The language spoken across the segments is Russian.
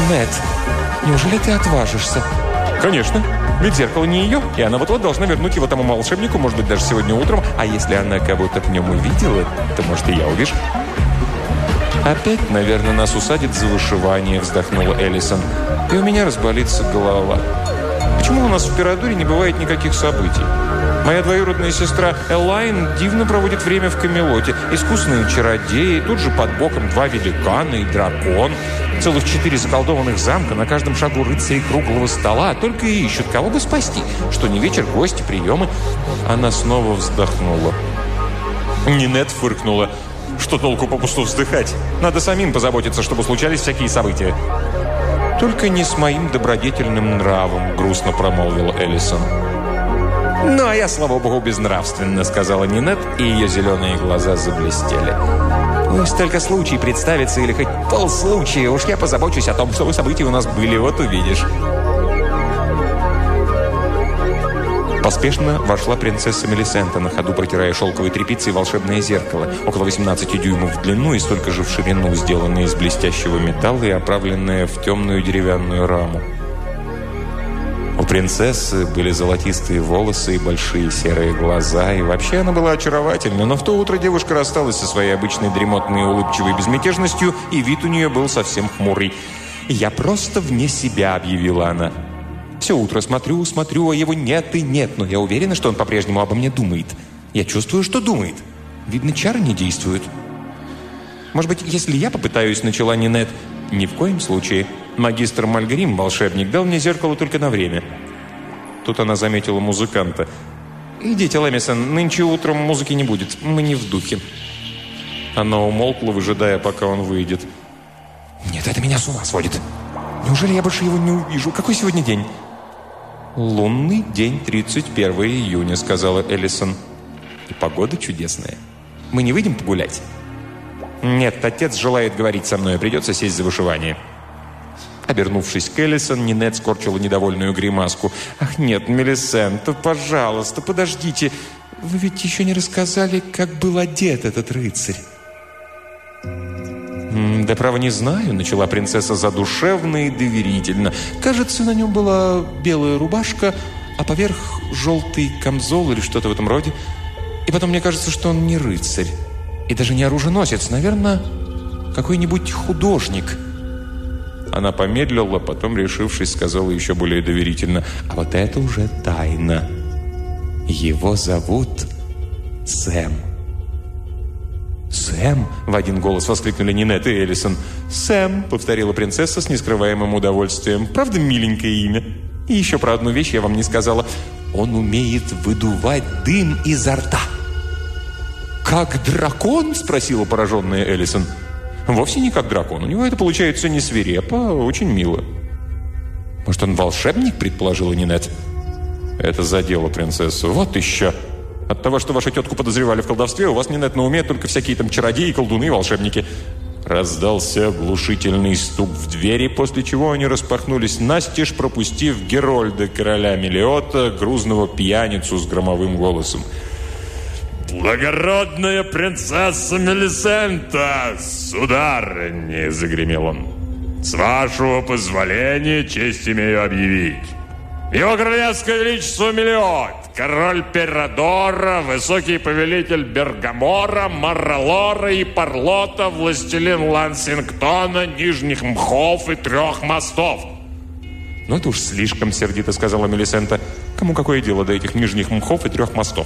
Нед, неужели ты отважишься?» «Конечно. Ведь зеркало не ее, и она вот-вот должна вернуть его тому волшебнику, может быть, даже сегодня утром. А если она кого-то в нем увидела, то, может, и я увижу». «Опять, наверное, нас усадит за вышивание», — вздохнула Эллисон. «И у меня разболится голова. Почему у нас в Пирадоре не бывает никаких событий? Моя двоюродная сестра Элайн дивно проводит время в Камелоте. Искусные чародеи, тут же под боком 2 великана и дракон. Целых 4 заколдованных замка, на каждом шагу рыцари круглого стола. Только и ищут, кого бы спасти. Что не вечер, гости, приемы». Она снова вздохнула. Нинет фыркнула. «Что толку попусту вздыхать? Надо самим позаботиться, чтобы случались всякие события». «Только не с моим добродетельным нравом», — грустно промолвила Эллисон. «Ну, а я, слава богу, безнравственна», — сказала Нинет, и ее зеленые глаза заблестели. «Пусть только случай представится, или хоть полслучая, уж я позабочусь о том, чтобы события у нас были, вот увидишь». Поспешно вошла принцесса Мелисента, на ходу протирая шелковой тряпицей волшебное зеркало, около 18 дюймов в длину и столько же в ширину, сделанное из блестящего металла и оправленное в темную деревянную раму. У принцессы были золотистые волосы и большие серые глаза, и вообще она была очаровательна, но в то утро девушка рассталась со своей обычной дремотной улыбчивой безмятежностью, и вид у нее был совсем хмурый. «Я просто вне себя», — объявила она. «Все утро смотрю, а его нет и нет, но я уверена, что он по-прежнему обо мне думает. Я чувствую, что думает. Видно, чары не действуют». «Может быть, если я попытаюсь», — начала Нинет. «Ни в коем случае. Магистр Мальгрим, волшебник, дал мне зеркало только на время». Тут она заметила музыканта. «Идите, Лэмисон, нынче утром музыки не будет. Мы не в духе». Она умолкла, выжидая, пока он выйдет. «Нет, это меня с ума сводит. Неужели я больше его не увижу? Какой сегодня день?» «Лунный день, 31 июня», — сказала Эллисон. «И погода чудесная. Мы не выйдем погулять?» «Нет, отец желает говорить со мной, придется сесть за вышивание». Обернувшись к Эллисон, Нинет скорчила недовольную гримаску. «Ах нет, Мелисента, пожалуйста, подождите. Вы ведь еще не рассказали, как был одет этот рыцарь». «Да, право, не знаю», — начала принцесса задушевно и доверительно. «Кажется, на нем была белая рубашка, а поверх желтый камзол или что-то в этом роде. И потом мне кажется, что он не рыцарь. И даже не оруженосец. Наверное, какой-нибудь художник». Она помедлила, потом, решившись, сказала еще более доверительно. «А вот это уже тайна. Его зовут Сэм». «Сэм?» — в один голос воскликнули Нинет и Эллисон. «Сэм», — повторила принцесса с нескрываемым удовольствием. «Правда, миленькое имя? И еще про одну вещь я вам не сказала. Он умеет выдувать дым изо рта». «Как дракон?» — спросила пораженная Эллисон. «Вовсе не как дракон. У него это получается не свирепо, а очень мило». «Может, он волшебник?» — предположила Нинет. Это задело принцессу. «Вот еще! От того, что вашу тетку подозревали в колдовстве, у вас, Нинет, на уме только всякие там чародеи, колдуны и волшебники». Раздался оглушительный стук в двери, после чего они распахнулись настежь, пропустив Герольда, короля Мелиота, грузного пьяницу с громовым голосом. «Благородная принцесса Мелисента, сударыня!» — загремел он. «С вашего позволения честь имею объявить. Его королевское величество Мелиот, король Пирадора, высокий повелитель Бергамора, Марралора и Парлота, властелин Лансингтона, Нижних Мхов и 3 мостов». «Ну, это уж слишком сердито», — сказала Мелисента. «Кому какое дело до этих Нижних Мхов и 3 мостов?»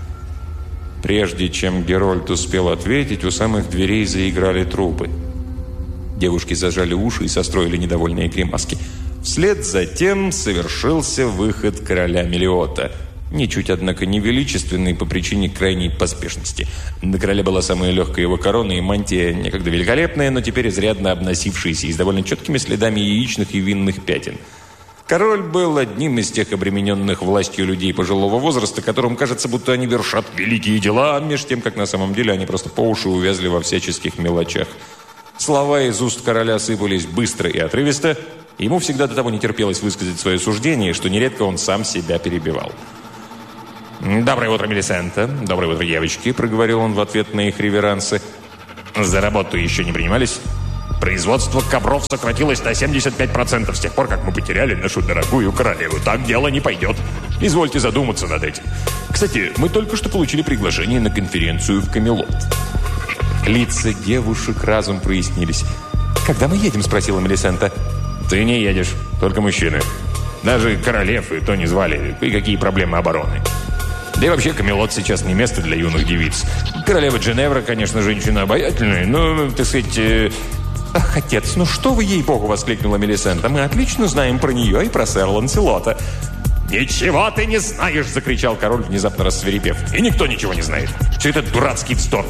Прежде чем Герольд успел ответить, у самых дверей заиграли трубы. Девушки зажали уши и состроили недовольные гримаски. Вслед за тем совершился выход короля Мелиота. Ничуть, однако, не величественный по причине крайней поспешности. На короле была самая легкая его корона и мантия, некогда великолепная, но теперь изрядно обносившаяся и с довольно четкими следами яичных и винных пятен. Король был одним из тех обремененных властью людей пожилого возраста, которым кажется, будто они вершат великие дела, меж тем, как на самом деле они просто по уши увязли во всяческих мелочах. Слова из уст короля сыпались быстро и отрывисто. Ему всегда до того не терпелось высказать свое суждение, что нередко он сам себя перебивал. «Доброе утро, Мелисента! Доброе утро, девочки!» — проговорил он в ответ на их реверансы. «За работу еще не принимались? Производство ковров сократилось на 75% с тех пор, как мы потеряли нашу дорогую королеву. Так дело не пойдет. Извольте задуматься над этим. Кстати, мы только что получили приглашение на конференцию в Камелот. Лица девушек разом прояснились. «Когда мы едем?» – спросила Мелисента. «Ты не едешь, только мужчины. Даже королев и то не звали. И какие проблемы обороны. Да и вообще Камелот сейчас не место для юных девиц. Королева Дженевра, конечно, женщина обаятельная, но, так сказать...» «Ах, отец, ну что вы, ей-богу!» – воскликнула Мелисента. «Мы отлично знаем про нее и про сэра Ланселота». «Ничего ты не знаешь!» – закричал король, внезапно рассвирепев. «И никто ничего не знает. Все это дурацкий вздор».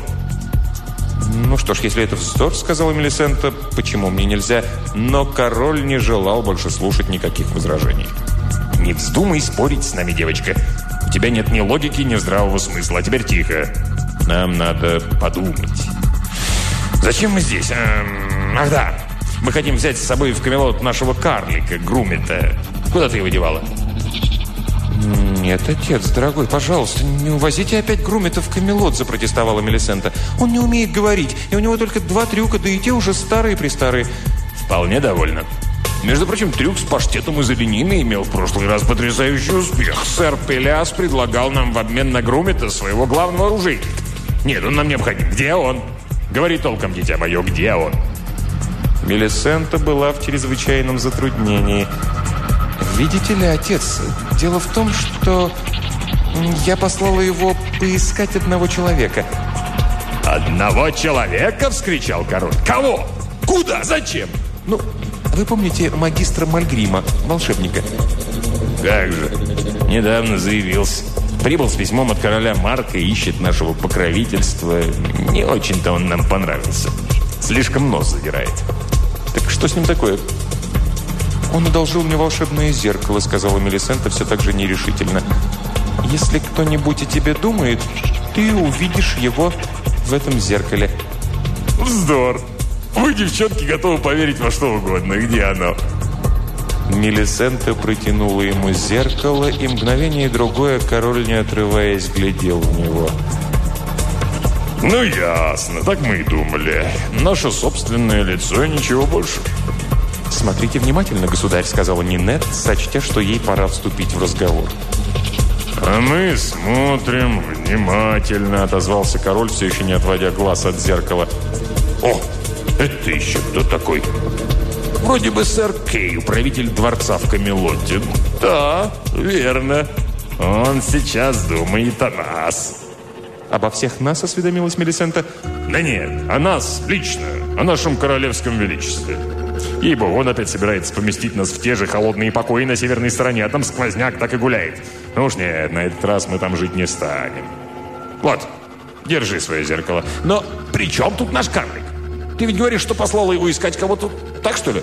«Ну что ж, если это вздор, — сказала Мелисента, — почему мне нельзя?» Но король не желал больше слушать никаких возражений. «Не вздумай спорить с нами, девочка. У тебя нет ни логики, ни здравого смысла. А теперь тихо. Нам надо подумать. Зачем мы здесь? Ах да, мы хотим взять с собой в Камелот нашего карлика, Грумета. Куда ты его девала?» «Нет, отец, дорогой, пожалуйста, не увозите опять Грумета в Камелот», – запротестовала Мелисента. «Он не умеет говорить, и у него только 2 трюка, да и те уже старые-престарые». «Вполне довольно. Между прочим, трюк с паштетом из оленины имел в прошлый раз потрясающий успех. Сэр Пелиас предлагал нам в обмен на Грумета своего главного оружейника. Нет, он нам необходим. Где он? Говори толком, дитя мое, где он?» Мелисента была в чрезвычайном затруднении. «Видите ли, отец, дело в том, что я послала его поискать одного человека». «Одного человека?» – вскричал король. «Кого? Куда? Зачем?» «Ну, вы помните магистра Мальгрима, волшебника?» «Как же, недавно заявился. Прибыл с письмом от короля Марка и ищет нашего покровительства. Не очень-то он нам понравился. Слишком нос задирает». «Так что с ним такое?» «Он одолжил мне волшебное зеркало», — сказала Мелисента все так же нерешительно. «Если кто-нибудь о тебе думает, ты увидишь его в этом зеркале». «Вздор! Вы, девчонки, готовы поверить во что угодно. Где оно?» Мелисента протянула ему зеркало, и мгновение другое король, не отрываясь, глядел в него. «Ну, ясно. Так мы и думали. Наше собственное лицо и ничего больше». «Смотрите внимательно, государь», — сказала Нинет, сочтя, что ей пора вступить в разговор. «А мы смотрим внимательно», — отозвался король, все еще не отводя глаз от зеркала. «О, это еще кто такой?» «Вроде бы сэр Кей, управитель дворца в Камелоте». «Да, верно. Он сейчас думает о нас». «Обо всех нас?» — осведомилась Мелисента. «Да нет, о нас лично, о нашем королевском величестве. Ибо он опять собирается поместить нас в те же холодные покои на северной стороне, а там сквозняк так и гуляет. Ну уж нет, на этот раз мы там жить не станем. Вот, держи свое зеркало. Но при чем тут наш карлик? Ты ведь говоришь, что послала его искать кого-то, так что ли?»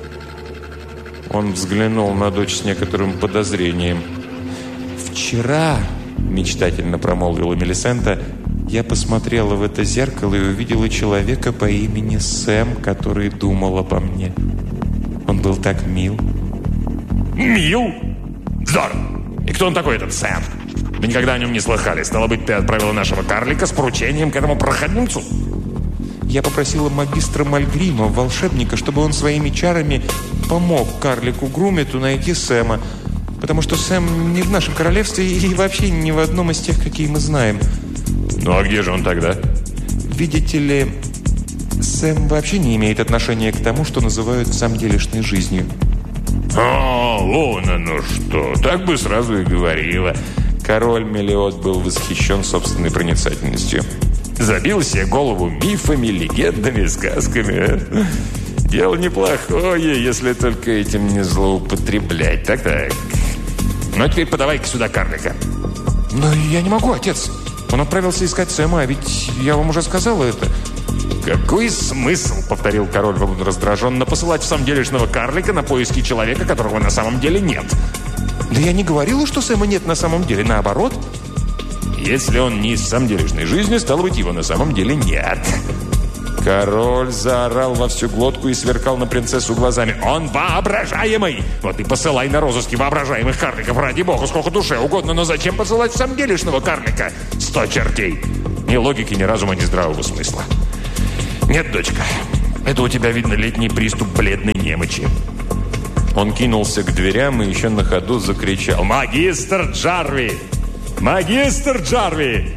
Он взглянул на дочь с некоторым подозрением. «Вчера», — мечтательно промолвила Мелисента, «я посмотрела в это зеркало и увидела человека по имени Сэм, который думал обо мне. Он был так мил». «Мил? Здорово! И кто он такой, этот Сэм? Мы никогда о нем не слыхали. Стало быть, ты отправила нашего карлика с поручением к этому проходимцу?» «Я попросила магистра Мальгрима, волшебника, чтобы он своими чарами помог карлику Грумету найти Сэма. Потому что Сэм не в нашем королевстве и вообще не в одном из тех, какие мы знаем». «Ну а где же он тогда?» «Видите ли, Сэм вообще не имеет отношения к тому, что называют самделишной жизнью». «А, вон оно что! Так бы сразу и говорила». Король Мелиот был восхищен собственной проницательностью. «Забил себе голову мифами, легендами, сказками. Дело неплохое, если только этим не злоупотреблять. Так-так. Ну, а теперь подавай-ка сюда карлика». «Но я не могу, отец. Он отправился искать Сэма, а ведь я вам уже сказала это». «Какой смысл, — повторил король раздраженно, — посылать в самделишного карлика на поиски человека, которого на самом деле нет?» «Да я не говорила, что Сэма нет на самом деле, наоборот». «Если он не из самделишной жизни, стало быть, его на самом деле нет». Король заорал во всю глотку и сверкал на принцессу глазами. «Он воображаемый! Вот и посылай на розыски воображаемых карликов, ради бога, сколько душе угодно, но зачем посылать в самделишного карлика? 100 чертей! Ни логики, ни разума, ни здравого смысла. Нет, дочка, Это у тебя, видно, летний приступ бледной немочи». Он кинулся к дверям и еще на ходу закричал: «Магистр Джарви! Магистр Джарви!»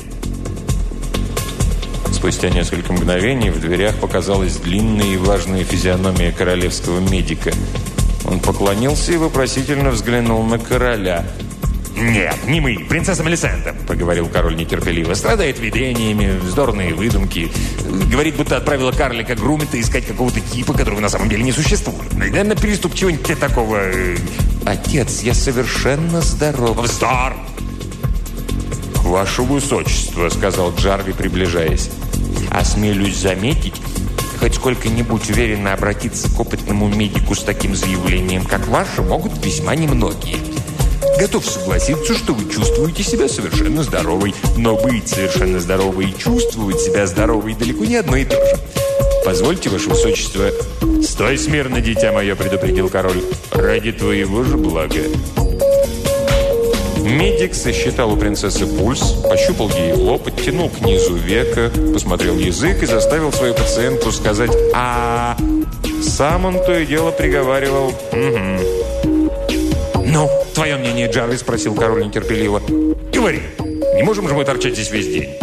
Спустя несколько мгновений в дверях показалась длинная и важная физиономия королевского медика. Он поклонился и вопросительно взглянул на короля. «Нет, не мы, принцесса Мелисента», — проговорил король нетерпеливо. «Страдает видениями, вздорные выдумки. Говорит, будто отправила карлика Грумета искать какого-то типа, которого на самом деле не существует. Наверное, приступ чего-нибудь такого...» «Отец, я совершенно здоров». «Вздор!» «Ваше высочество», — сказал Джарви, приближаясь. «Осмелюсь заметить, хоть сколько-нибудь уверенно обратиться к опытному медику с таким заявлением, как ваше, могут весьма немногие. Готов согласиться, что вы чувствуете себя совершенно здоровой, но быть совершенно здоровой и чувствовать себя здоровой далеко не одно и то же. Позвольте, ваше высочество...» «Стой смирно, дитя мое», — предупредил король. «Ради твоего же блага». Медик сосчитал у принцессы пульс, пощупал ей лоб, подтянул к низу века, посмотрел язык и заставил свою пациентку сказать «А». Сам он то и дело приговаривал «Угу». «Ну, твое мнение, Джарви?» — спросил король нетерпеливо. «Говори, не можем же мы торчать здесь весь день?»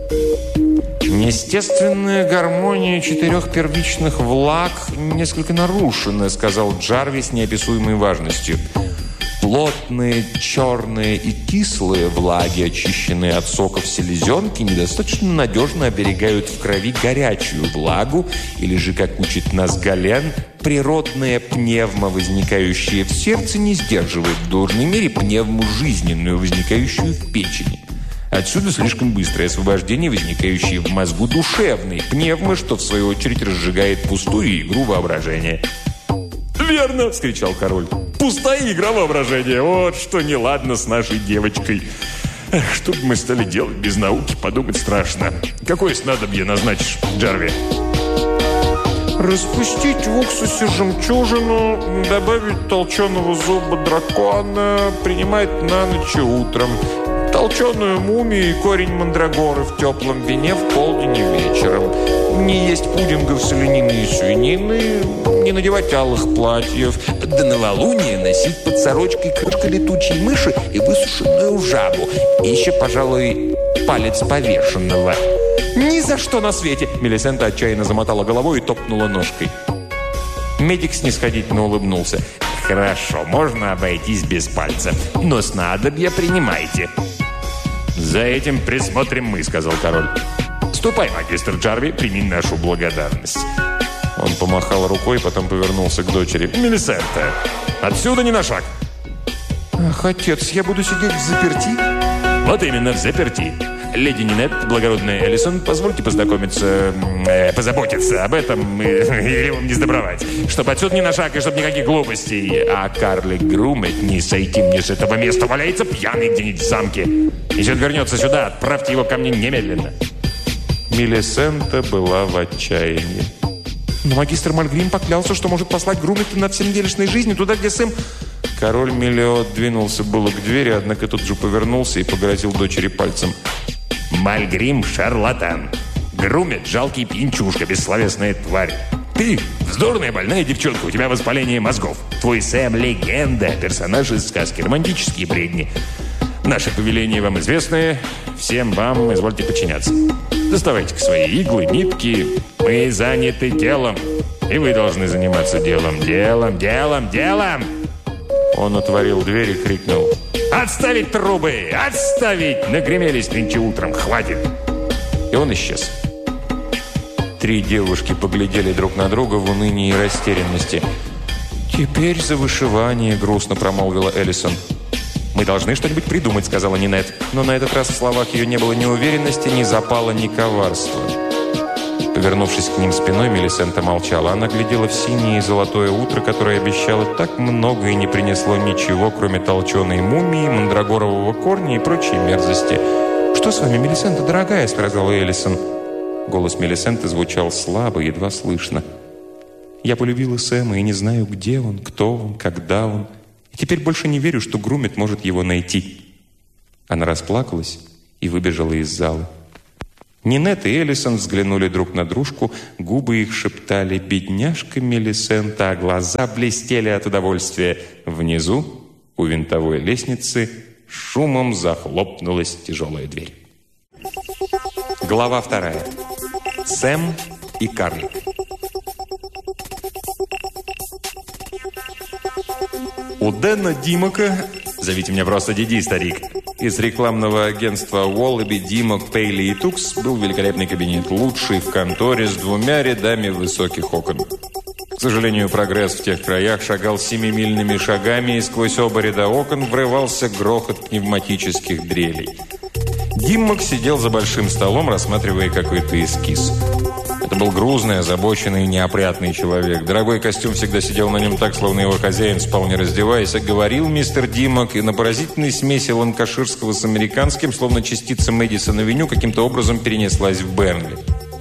«Естественная гармония 4 первичных влаг несколько нарушена», — сказал Джарви с неописуемой важностью. «Плотные, черные и кислые влаги, очищенные от соков селезенки, недостаточно надежно оберегают в крови горячую влагу, или же, как учит нас Гален, природная пневма, возникающая в сердце, не сдерживает в должной мере пневму жизненную, возникающую в печени. Отсюда слишком быстрое освобождение, возникающее в мозгу душевной пневмы, что в свою очередь разжигает пустую игру воображения». «Верно!» – вскричал король. «Пустая игра воображения! Вот что неладно с нашей девочкой! Эх, что бы мы стали делать без науки, подумать страшно. Какое снадобье назначишь, Джарви?» «Распустить в уксусе жемчужину, добавить толченого зуба дракона, принимать на ночь и утром, толченую мумию и корень мандрагоры в теплом вине в полдень и вечером, не есть пудингов с олениной и свинины, не надевать алых платьев, до новолуния носить под сорочкой крышка летучей мыши и высушенную жабу, и еще, пожалуй, палец повешенного». «Ни за что на свете!» Мелисента отчаянно замотала головой и топнула ножкой. Медик снисходительно улыбнулся. «Хорошо, можно обойтись без пальца, но снадобья принимайте». «За этим присмотрим мы», — сказал король. «Ступай, магистр Джарви, прими нашу благодарность». Он помахал рукой, потом повернулся к дочери. «Мелисента, отсюда не на шаг». «Ах, отец, я буду сидеть в заперти?» «Вот именно, в заперти. Леди Нинет, благородная Эллисон, позвольте познакомиться, позаботиться об этом, или вам не сдобровать. Чтоб отсюда не на шаг и чтоб никаких глупостей. А карлик Грумет не сойти мне с этого места, валяется пьяный где-нибудь в замке. Если он вернется сюда, отправьте его ко мне немедленно». Мелисента была в отчаянии. «Но магистр Мальгрим поклялся, что может послать Грумета на всенеделишной жизни туда, где Сэм...» Король Мелиот двинулся было к двери, однако тут же повернулся и погрозил дочери пальцем. «Мальгрим – шарлатан. Грумет – жалкий пьянчушка, бессловесная тварь. Ты – вздорная больная девчонка, у тебя воспаление мозгов. Твой Сэм – легенда, персонаж из сказки, романтические бредни. Наши повеления вам известны, всем вам извольте подчиняться. Доставайте-ка свои иглы, нитки. Мы заняты делом, и вы должны заниматься делом. Делом! Он отворил дверь и крикнул: «Отставить трубы! Отставить! Нагремелись нынче утром, хватит!» И он исчез. 3 девушки поглядели друг на друга в унынии и растерянности. «Теперь за вышивание», — грустно промолвила Эллисон. «Мы должны что-нибудь придумать», — сказала Нинет. Но на этот раз в словах ее не было ни уверенности, ни запала, ни коварства. Повернувшись к ним спиной, Мелисента молчала. Она глядела в синее и золотое утро, которое обещало так много и не принесло ничего, кроме толченой мумии, мандрагорового корня и прочей мерзости. «Что с вами, Мелисента, дорогая?» — сказала Эллисон. Голос Мелисенты звучал слабо, едва слышно. «Я полюбила Сэма и не знаю, где он, кто он, когда он. И теперь больше не верю, что Грумет может его найти». Она расплакалась и выбежала из зала. Нинет и Эллисон взглянули друг на дружку, губы их шептали «Бедняжка Мелисента», а глаза блестели от удовольствия. Внизу, у винтовой лестницы, шумом захлопнулась тяжелая дверь. Глава 2. Сэм и карлик. У Дэна Димока, зовите меня просто Диди, старик, из рекламного агентства Уоллаби, Димок, Пейли и Тукс был великолепный кабинет, лучший в конторе с 2 рядами высоких окон. К сожалению, прогресс в тех краях шагал 7-мильными шагами, и сквозь оба ряда окон врывался грохот пневматических дрелей. Димок сидел за большим столом, рассматривая какой-то эскиз. Это был грузный, озабоченный и неопрятный человек. Дорогой костюм всегда сидел на нем так, словно его хозяин спал, не раздеваясь. А говорил мистер Димок, и на поразительной смеси ланкаширского с американским, словно частица Мэдисон-авеню, каким-то образом перенеслась в Бернли.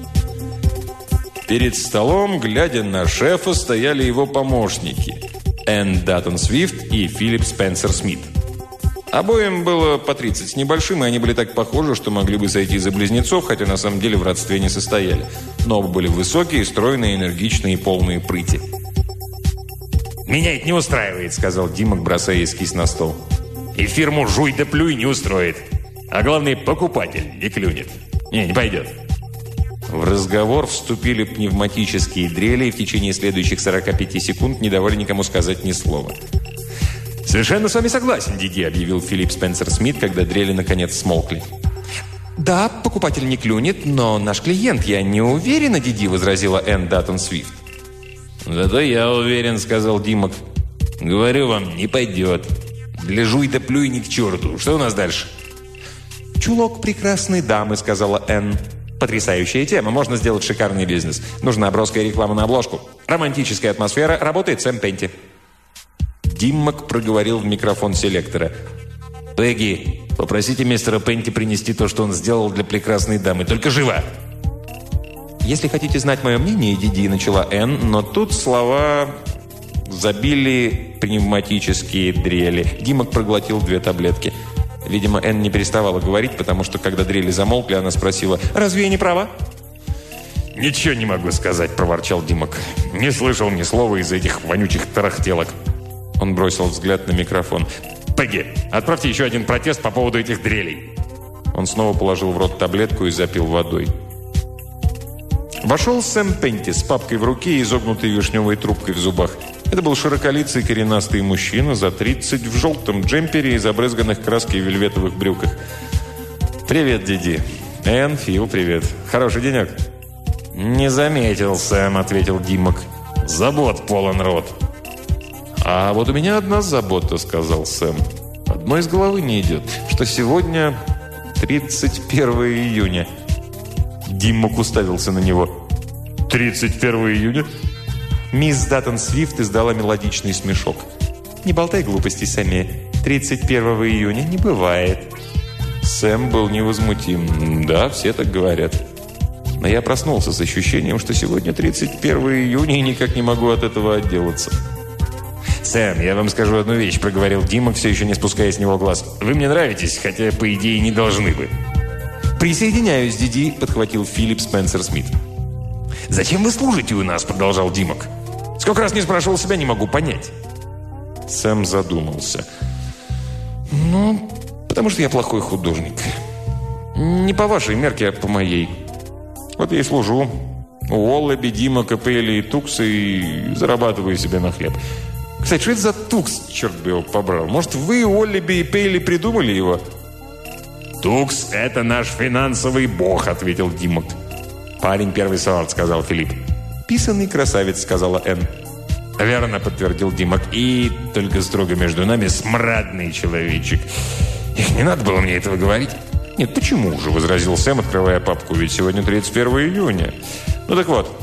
Перед столом, глядя на шефа, стояли его помощники – Энн Даттон Свифт и Филипп Спенсер Смит. Обоим было по 30 с небольшим, и они были так похожи, что могли бы сойти за близнецов, хотя на самом деле в родстве не состояли. Но оба были высокие, стройные, энергичные и полные прыти. «Меня это не устраивает», — сказал Димок, бросая эскиз на стол. «И фирму «Жуй да плюй» не устроит. А главный, покупатель не клюнет. Не пойдет». В разговор вступили пневматические дрели, и в течение следующих 45 секунд не давали никому сказать ни слова. «Совершенно с вами согласен, Диди», — объявил Филипп Спенсер Смит, когда дрели наконец смолкли. «Да, покупатель не клюнет, но наш клиент, я не уверена, Диди», — возразила Энн Даттон Свифт. «Зато я уверен», — сказал Димок. «Говорю вам, не пойдет. Для жуй да плюй ни к черту. Что у нас дальше?» «Чулок прекрасной дамы», — сказала Энн. «Потрясающая тема. Можно сделать шикарный бизнес. Нужна броская реклама на обложку. Романтическая атмосфера. Работает Сэм Пенти». Диммак проговорил в микрофон селектора. «Пегги, попросите мистера Пенти принести то, что он сделал для прекрасной дамы. Только живо!» «Если хотите знать мое мнение, Диди», — начала Энн, но тут слова забили пневматические дрели. Диммак проглотил 2 таблетки. Видимо, Энн не переставала говорить, потому что, когда дрели замолкли, она спросила: «Разве я не права?» «Ничего не могу сказать», — проворчал Димок. «Не слышал ни слова из этих вонючих тарахтелок». Он бросил взгляд на микрофон. «Пегги, отправьте еще один протест по поводу этих дрелей». Он снова положил в рот таблетку и запил водой. Вошел Сэм Пенти с папкой в руке и изогнутой вишневой трубкой в зубах. Это был широколицый коренастый мужчина за 30 в желтом джемпере и забрызганных краской вельветовых брюках. «Привет, Диди». «Энн, Фил, привет. Хороший денек?» «Не заметил, Сэм», — ответил Димок. «Забот полон рот». «А вот у меня одна забота», — сказал Сэм. «Одной из головы не идет, что сегодня 31 июня». Диммак уставился на него. 31 июня? Мисс Даттон Свифт издала мелодичный смешок. «Не болтай глупостей, Сэмми. 31 июня не бывает». Сэм был невозмутим. «Да, все так говорят». Но я проснулся с ощущением, что сегодня 31 июня и никак не могу от этого отделаться. «Сэм, я вам скажу одну вещь», — проговорил Димок, все еще не спуская с него глаз. «Вы мне нравитесь, хотя, по идее, не должны бы». «Присоединяюсь, Диди», — подхватил Филипп Спенсер Смит. «Зачем вы служите у нас?» — продолжал Димок. «Сколько раз не спрашивал себя, не могу понять». Сэм задумался. «Ну, потому что я плохой художник. Не по вашей мерке, а по моей. Вот я и служу. У Уоллаби, Димока, Пейли и Тукса и зарабатываю себе на хлеб. Кстати, что это за Тукс, черт бы его побрал? Может, вы, Уоллаби и Пейли, придумали его?» «Тукс – это наш финансовый бог», – ответил Димок. «Парень первый сорт», – сказал Филипп. «Писанный красавец», – сказала Энн. «Верно», – подтвердил Димок. «И, только строго между нами, смрадный человечек. Эх, не надо было мне этого говорить». «Нет, почему же?» – возразил Сэм, открывая папку. «Ведь сегодня 31 июня. Ну так вот».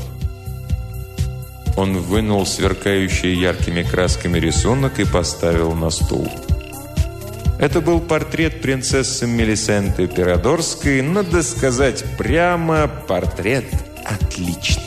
Он вынул сверкающий яркими красками рисунок и поставил на стул. Это был портрет принцессы Мелисенты Пирадорской. Надо сказать прямо, портрет отличный.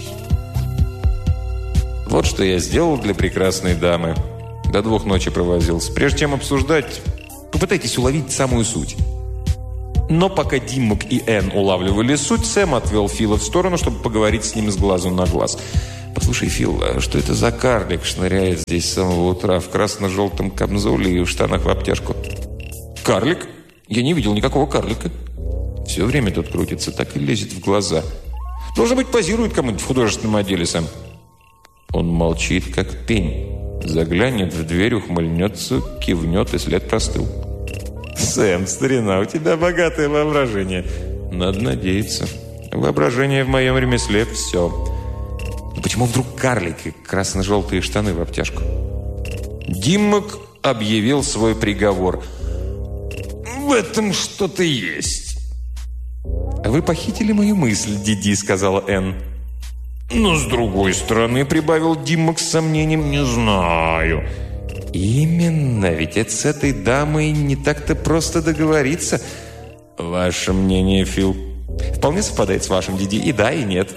Вот что я сделал для прекрасной дамы. До 2 ночи провозился. Прежде чем обсуждать, попытайтесь уловить самую суть. Но пока Диммок и Энн улавливали суть, Сэм отвел Фила в сторону, чтобы поговорить с ним с глазу на глаз. «Послушай, Фил, а что это за карлик шныряет здесь с самого утра в красно-желтом камзоле и в штанах в обтяжку?» «Карлик? Я не видел никакого карлика». «Все время тут крутится, так и лезет в глаза. Должно быть, позирует кому-нибудь в художественном отделе, Сэм». Он молчит, как пень. Заглянет в дверь, ухмыльнется, кивнет, и след простыл. «Сэм, старина, у тебя богатое воображение». «Надо надеяться. Воображение в моем ремесле – все». «Но почему вдруг карлик и красно-желтые штаны в обтяжку?» Диммок объявил свой приговор. «В этом что-то есть». «Вы похитили мою мысль, Диди», – сказала Энн. «Но с другой стороны», – прибавил Диммок с сомнением, – «не знаю». «Именно, ведь это с этой дамой не так-то просто договориться». «Ваше мнение, Фил?» «Вполне совпадает с вашим, Диди, и да, и нет».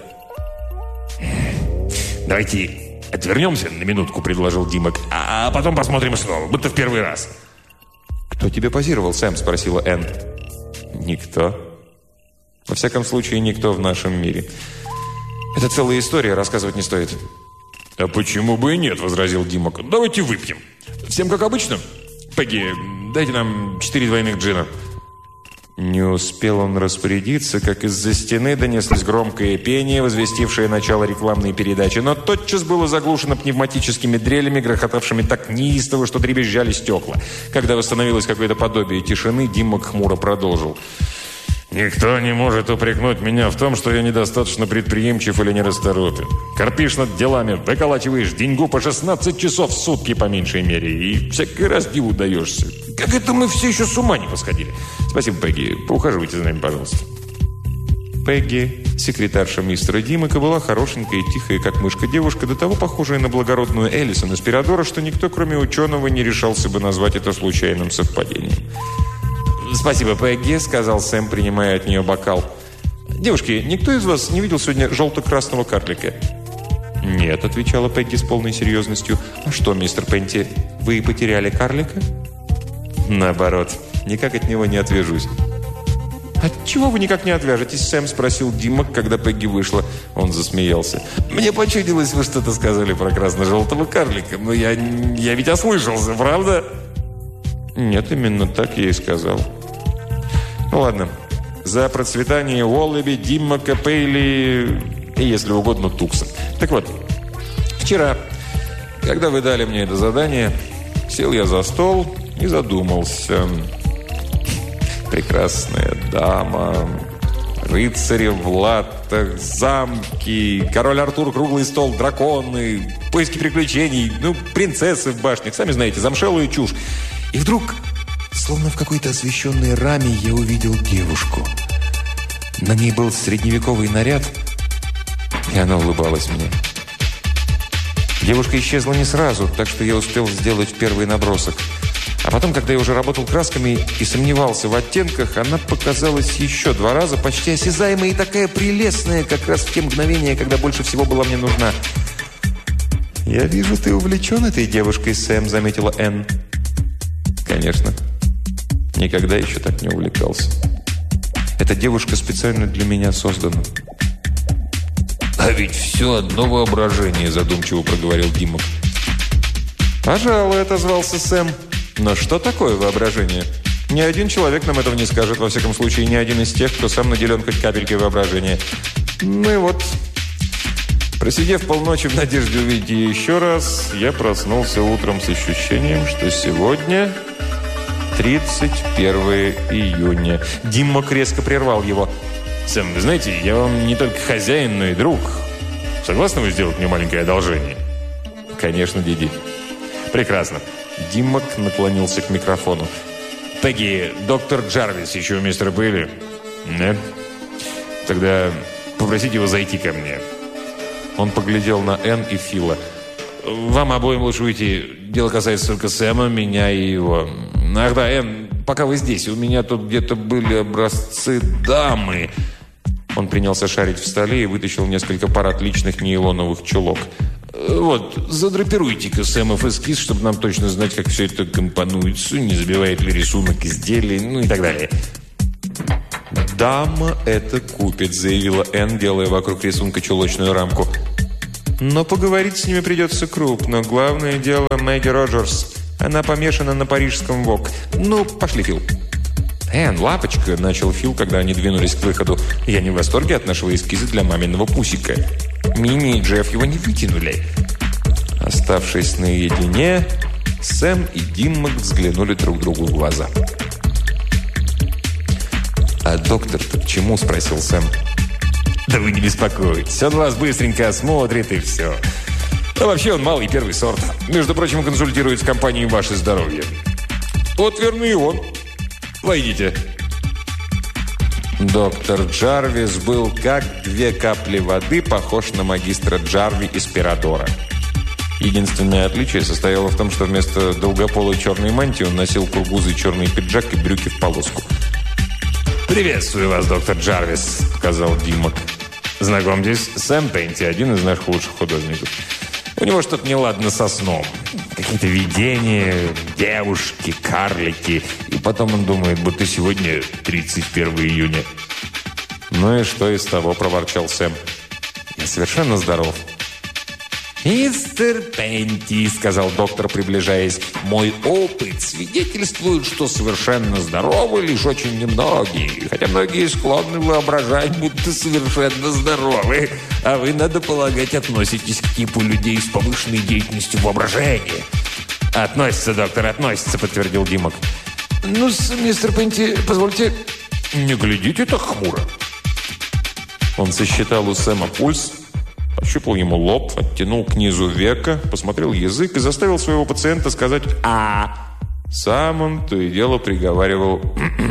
«Давайте отвернемся на минутку», — предложил Диммок, «а потом посмотрим снова, будто в первый раз». «Кто тебе позировал, Сэм?» – спросила Энн. «Никто. Во всяком случае, никто в нашем мире. Это целая история, рассказывать не стоит». «А почему бы и нет?» – возразил Диммок. «Давайте выпьем. Всем как обычно? Пегги, дайте нам 4 двойных джина». Не успел он распорядиться, как из-за стены донеслось громкое пение, возвестившее начало рекламной передачи, но тотчас было заглушено пневматическими дрелями, грохотавшими так неистово, что дребезжали стекла. Когда восстановилось какое-то подобие тишины, Диммок хмуро продолжил. «Никто не может упрекнуть меня в том, что я недостаточно предприимчив или нерасторопен. Корпишь над делами, выколачиваешь деньгу по 16 часов в сутки по меньшей мере, и всякий раз диву даешься. Как это мы все еще с ума не посходили? Спасибо, Пегги. Поухаживайте за нами, пожалуйста». Пегги, секретарша мистера Диммока, была хорошенькая и тихая, как мышка девушка, до того похожая на благородную Элисон из Пирадора, что никто, кроме ученого, не решался бы назвать это случайным совпадением. «Спасибо, Пегги», — сказал Сэм, принимая от нее бокал. «Девушки, никто из вас не видел сегодня желто-красного карлика?» «Нет», — отвечала Пегги с полной серьезностью. «А что, мистер Пенти, вы потеряли карлика?» «Наоборот, никак от него не отвяжусь». «Отчего вы никак не отвяжетесь, Сэм?» — спросил Диммок, когда Пегги вышла. Он засмеялся. «Мне почудилось, вы что-то сказали про красно-желтого карлика, но я ведь ослышался, правда?» «Нет, именно так я и сказал». «Ну ладно. За процветание Уоллеби, Диммока, Пейли и, если угодно, Тукса. Так вот, вчера, когда вы дали мне это задание, сел я за стол и задумался. Прекрасная дама, рыцари в латах, замки, король Артур, круглый стол, драконы, поиски приключений, принцессы в башнях, сами знаете, замшелая чушь. И вдруг, словно в какой-то освещенной раме, я увидел девушку. На ней был средневековый наряд, и она улыбалась мне. Девушка исчезла не сразу, так что я успел сделать первый набросок. А потом, когда я уже работал красками и сомневался в оттенках, она показалась еще 2 раза, почти осязаемая и такая прелестная, как раз в те мгновения, когда больше всего была мне нужна. «Я вижу, ты увлечен этой девушкой, Сэм», — заметила Энн. «Конечно. Никогда еще так не увлекался. Эта девушка специально для меня создана». «А ведь все одно воображение», — задумчиво проговорил Диммок. «Пожалуй», — отозвался Сэм. «Но что такое воображение? Ни один человек нам этого не скажет, во всяком случае, ни один из тех, кто сам наделен хоть капелькой воображения. Ну и вот, просидев полночи в надежде увидеть ее еще раз, я проснулся утром с ощущением, что сегодня 31 июня. Диммок резко прервал его. «Сэм, вы знаете, я вам не только хозяин, но и друг. Согласны вы сделать мне маленькое одолжение?» «Конечно, Диди». «Прекрасно». Диммок наклонился к микрофону. «Пегги, доктор Джарвис еще у мистера Пейли?» «Нет?» «Тогда попросите его зайти ко мне». Он поглядел на Энн и Фила. «Вам обоим лучше уйти. Дело касается только Сэма, меня и его. Ах да, Энн, пока вы здесь, у меня тут где-то были образцы дамы». Он принялся шарить в столе и вытащил несколько пар отличных нейлоновых чулок. «Вот, задрапируйте-ка Сэмов эскиз, чтобы нам точно знать, как все это компонуется, не забивает ли рисунок изделий, ну и так далее». «Дама это купит», – заявила Энн, делая вокруг рисунка чулочную рамку. «Но поговорить с ними придется крупно. Главное дело Мэгги Роджерс. Она помешана на парижском ВОК. Ну, пошли, Фил». «Энн, лапочка», – начал Фил, когда они двинулись к выходу. «Я не в восторге от нашего эскиза для маминого пусика. Мини и Джефф его не вытянули». Оставшись наедине, Сэм и Диммок взглянули друг другу в глаза. «А доктор-то к чему?» – спросил Сэм. «Да вы не беспокойтесь, он вас быстренько осмотрит и все. А вообще он малый первый сорт. Между прочим, консультирует с компанией «Ваше здоровье». Вот верно и он. Войдите». Доктор Джарвис был, как 2 капли воды, похож на магистра Джарви из Пирадора. Единственное отличие состояло в том, что вместо долгополой черной мантии он носил кургузый черный пиджак и брюки в полоску. «Приветствую вас, доктор Джарвис», — сказал Диммок. «Знакомьтесь, Сэм Пенти, один из наших лучших художников. У него что-то неладно со сном. Какие-то видения, девушки, карлики. И потом он думает, будто сегодня 31 июня». «Ну и что из того?» – проворчал Сэм. «Я совершенно здоров». «Мистер Пенти», — сказал доктор, приближаясь, — «мой опыт свидетельствует, что совершенно здоровы лишь очень немногие, хотя многие склонны воображать, будто совершенно здоровы, а вы, надо полагать, относитесь к типу людей с повышенной деятельностью воображения». «Относится, доктор, относится», — подтвердил Диммок. «Ну, мистер Пенти, позвольте...» «Не глядите так хмуро». Он сосчитал у Сэма пульс, ощупал ему лоб, оттянул к низу века, посмотрел язык и заставил своего пациента сказать «А». Сам он то и дело приговаривал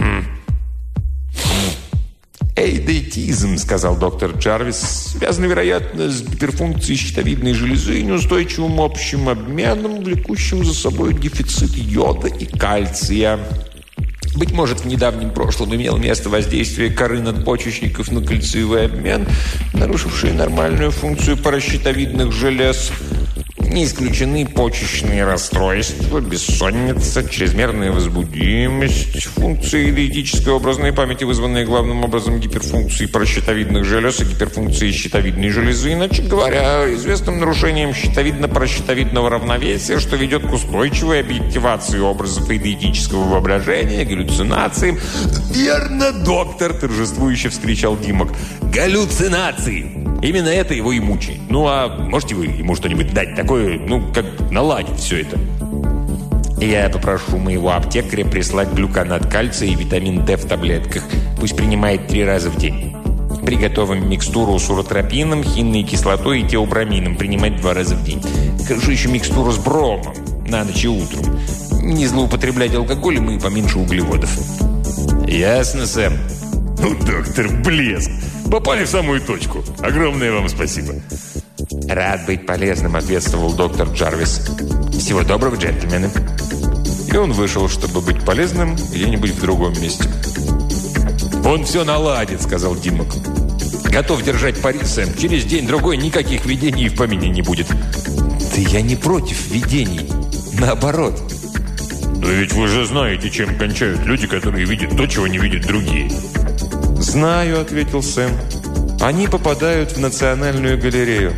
«Эйдетизм», сказал доктор Джарвис, связан, вероятно, с гиперфункцией щитовидной железы и неустойчивым общим обменом, влекущим за собой дефицит йода и кальция. Быть может, в недавнем прошлом имело место воздействие коры надпочечников на кальциевый обмен, нарушившее нормальную функцию паращитовидных желез. Не исключены почечные расстройства, бессонница, чрезмерная возбудимость, функции диетической образной памяти, вызванные главным образом гиперфункцией паращитовидных желез и гиперфункцией щитовидной железы, иначе говоря, известным нарушением щитовидно-паращитовидного равновесия, что ведет к устойчивой объективации образов и диетического воображения, галлюцинациям. «Верно, доктор!» – торжествующе вскричал Диммок. «Галлюцинации! Именно это его и мучает. Ну, а можете вы ему что-нибудь дать такое, ну, как наладить все это?» «Я попрошу моего аптекаря прислать глюконат кальция и витамин D в таблетках. Пусть принимает 3 раза в день. Приготовим микстуру с уротропином, хинной кислотой и теобрамином. Принимать 2 раза в день. Хорошо еще микстуру с бромом на ночь и утром. Не злоупотреблять алкоголем и поменьше углеводов». «Ясно, Сэм». «Ну, доктор, блеск! Попали в самую точку. Огромное вам спасибо». «Рад быть полезным», — ответствовал доктор Джарвис. «Всего доброго, джентльмены». И он вышел, чтобы быть полезным где-нибудь в другом месте. «Он все наладит», — сказал Диммок. «Готов держать пари, Сэм. Через день-другой никаких видений и в помине не будет». «Да я не против видений. Наоборот». «Да ведь вы же знаете, чем кончают люди, которые видят то, чего не видят другие». «Знаю», — ответил Сэм. «Они попадают в Национальную галерею».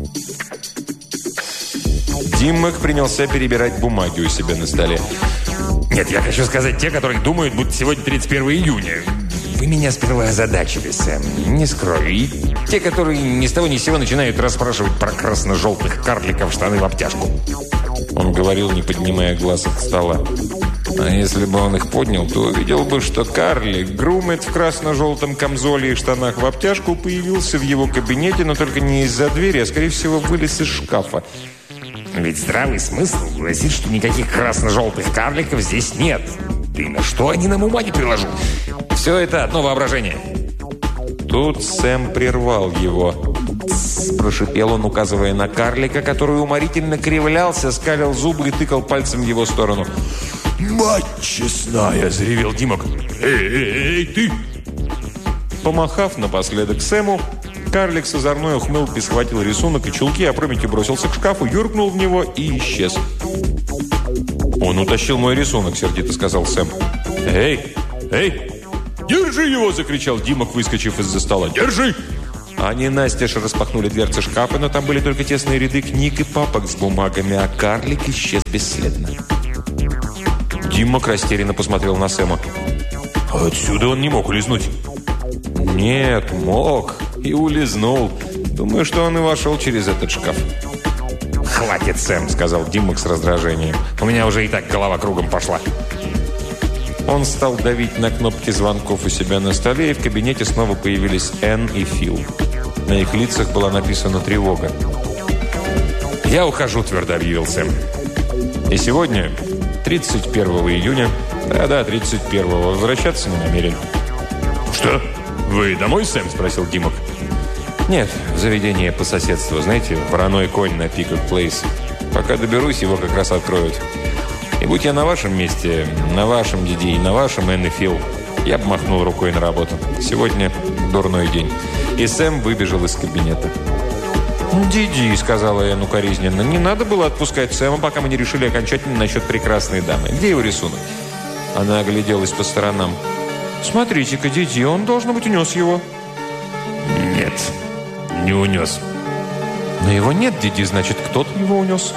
Диммок принялся перебирать бумаги у себя на столе. «Нет, я хочу сказать те, которые думают, будто сегодня 31 июня. Вы меня сперва озадачили, Сэм, не скрою. И те, которые ни с того ни с сего начинают расспрашивать про красно-желтых карликов штаны в обтяжку». Он говорил, не поднимая глаз от стола. А если бы он их поднял, то увидел бы, что карлик Грумет в красно-желтом камзоле и штанах в обтяжку появился в его кабинете, но только не из-за двери, а, скорее всего, вылез из шкафа. Ведь здравый смысл гласит, что никаких красно-желтых карликов здесь нет. Да и на что они нам ума не приложу? Все это одно воображение. Тут Сэм прервал его. «Тссс», – прошипел он, указывая на карлика, который уморительно кривлялся, скалил зубы и тыкал пальцем в его сторону. «Мать честная!» – заревел Диммок. «Эй, ты!» Помахав напоследок Сэму, карлик с озорной ухмылкой схватил рисунок и чулки, опрометью бросился к шкафу, юркнул в него и исчез. «Он утащил мой рисунок», – сердито сказал Сэм. «Эй! «Держи его!» – закричал Димок, выскочив из-за стола. «Держи!» Они настежь распахнули дверцы шкафа, но там были только тесные ряды книг и папок с бумагами, а карлик исчез бесследно. Димок растерянно посмотрел на Сэма. «Отсюда он не мог улизнуть». «Нет, мог. И улизнул. Думаю, что он и вошел через этот шкаф». «Хватит, Сэм!» – сказал Димок с раздражением. «У меня уже и так голова кругом пошла». Он стал давить на кнопки звонков у себя на столе, и в кабинете снова появились Энн и Фил. На их лицах была написана тревога. «Я ухожу», – твердо объявил Сэм. «И сегодня, 31 июня, да, 31-го, возвращаться не намерен». «Что? Вы домой, Сэм?» – спросил Димок. «Нет, в заведение по соседству. Знаете, вороной конь на Пикок Плейс. Пока доберусь, его как раз откроют. И будь я на вашем месте, на вашем Диди и на вашем Энн и Фил, я бы махнул рукой на работу. Сегодня дурной день». И Сэм выбежал из кабинета. «Диди», — сказала Энн укоризненно, — «не надо было отпускать Сэма, пока мы не решили окончательно насчет прекрасной дамы. Где его рисунок?» Она огляделась по сторонам. «Смотрите-ка, Диди, он, должно быть, унес его». «Нет, не унес». «Но его нет, Диди, значит, кто-то его унес».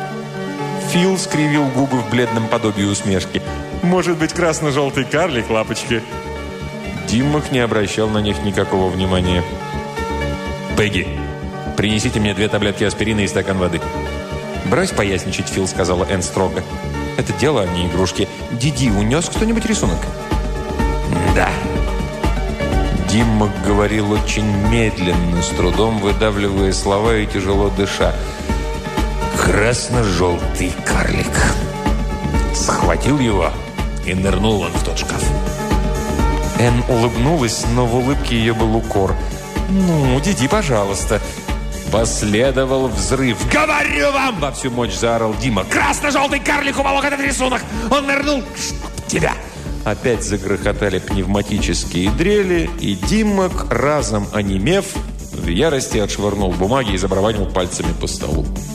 Фил скривил губы в бледном подобии усмешки. «Может быть, красно-желтый карлик, лапочки?» Димок не обращал на них никакого внимания. «Пегги, принесите мне 2 таблетки аспирина и стакан воды». «Брось поясничать, Фил», — сказала Энн строго. «Это дело, а не игрушки. Диди, унес кто-нибудь рисунок?» «Да». Димок говорил очень медленно, с трудом выдавливая слова и тяжело дыша. «Красно-желтый карлик». Схватил его и нырнул он в тот шкаф. Энн улыбнулась, но в улыбке ее был укор. «Ну, Диди, пожалуйста». Последовал взрыв. «Говорю вам!» — во всю мощь заорал Дима. «Красно-желтый карлик уволок этот рисунок! Он нырнул! Тебя!» Опять загрохотали пневматические дрели, и Димок, разом онемев, в ярости отшвырнул бумаги и забарабанил пальцами по столу.